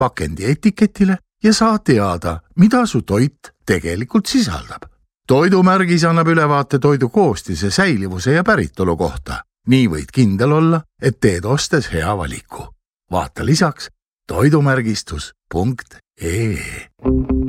pakendi etiketile ja saa teada, mida su toit tegelikult sisaldab. Toidumärgis annab ülevaate toidu koostise, säilivuse ja päritolu kohta. Nii võid kindel olla, et teed ostes hea valiku. Vaata lisaks toidumärgistus.ee.